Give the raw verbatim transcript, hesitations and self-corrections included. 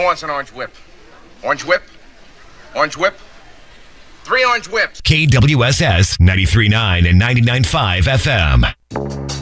wants an orange whip? Orange whip? Orange whip? Three orange whips. K W S S ninety-three point nine and ninety-nine point five F M.